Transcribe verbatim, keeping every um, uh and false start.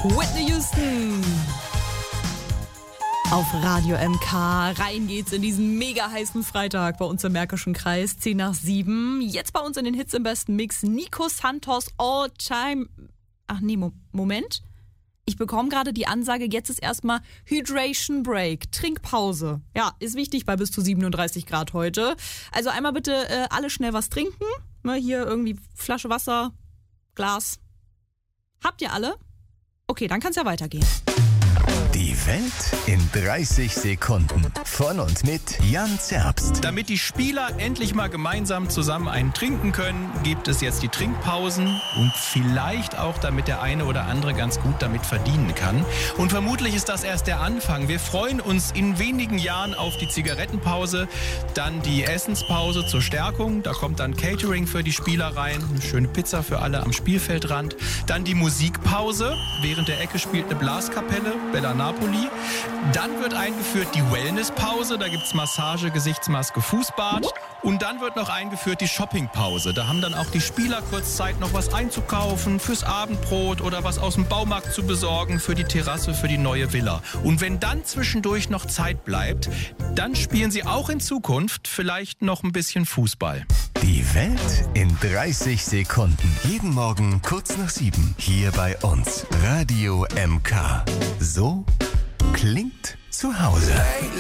Whitney Houston. Auf Radio M K. Rein geht's in diesen mega heißen Freitag bei uns im Märkischen Kreis. zehn nach sieben. Jetzt bei uns in den Hits im besten Mix. Nico Santos All Time. Ach nee, Mo- Moment. Ich bekomme gerade die Ansage, jetzt ist erstmal Hydration Break, Trinkpause. Ja, ist wichtig bei bis zu siebenunddreißig Grad heute. Also einmal bitte äh, alle schnell was trinken. Ne, hier irgendwie Flasche Wasser, Glas. Habt ihr alle? Okay, dann kann's ja weitergehen. Die Welt in dreißig Sekunden. Von und mit Jan Zerbst. Damit die Spieler endlich mal gemeinsam zusammen einen trinken können, gibt es jetzt die Trinkpausen und vielleicht auch, damit der eine oder andere ganz gut damit verdienen kann. Und vermutlich ist das erst der Anfang. Wir freuen uns in wenigen Jahren auf die Zigarettenpause, dann die Essenspause zur Stärkung. Da kommt dann Catering für die Spieler rein, eine schöne Pizza für alle am Spielfeldrand. Dann die Musikpause. Während der Ecke spielt eine Blaskapelle, Bella Napoli. Dann wird eingeführt die Wellnesspause. Da gibt es Massage, Gesichtsmaske, Fußbad. Und dann wird noch eingeführt die Shoppingpause. Da haben dann auch die Spieler kurz Zeit, noch was einzukaufen, fürs Abendbrot oder was aus dem Baumarkt zu besorgen, für die Terrasse, für die neue Villa. Und wenn dann zwischendurch noch Zeit bleibt, dann spielen sie auch in Zukunft vielleicht noch ein bisschen Fußball. Die Welt in dreißig Sekunden. Jeden Morgen kurz nach sieben. Hier bei uns. Radio M K. So klingt zu Hause.